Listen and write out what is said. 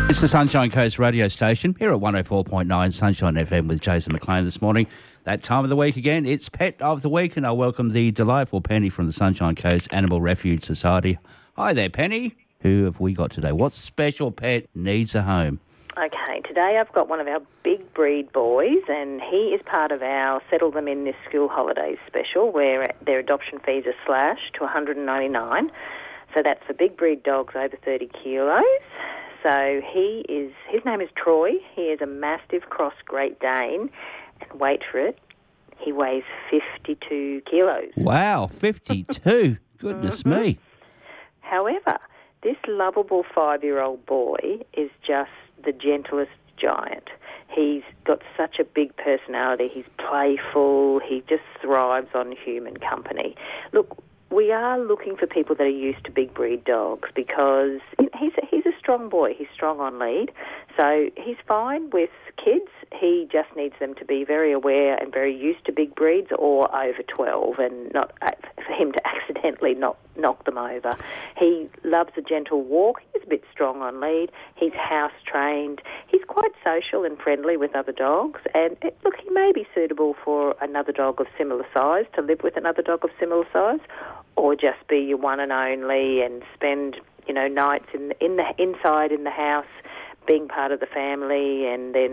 It's the Sunshine Coast radio station here at 104.9 Sunshine FM with Jason McLean this morning. That time of the week again, it's Pet of the Week, and I welcome the delightful Penny from the Sunshine Coast Animal Refuge Society. Hi there, Penny. Who have we got today? What special pet needs a home? Okay, today I've got one of our big breed boys, and he is part of our Settle Them in This School Holidays special, where their adoption fees are slashed to $199. So that's for big breed dogs over 30 kilos. So his name is Troy. He is a mastiff cross Great Dane, and wait for it, he weighs 52 kilos. Wow, 52. Goodness me. However, this lovable 5-year-old boy is just the gentlest giant. He's got such a big personality. He's playful. He just thrives on human company. Look, we are looking for people that are used to big breed dogs because he's a strong boy. He's strong on lead. So he's fine with kids. He just needs them to be very aware and very used to big breeds or over 12 and not for him to accidentally knock them over. He loves a gentle walk. He's a bit strong on lead. He's house trained. He's quite social and friendly with other dogs. And look, he may be suitable for another dog of similar size, to live with another dog of similar size, or just be your one and only and spend nights inside in the house being part of the family, and then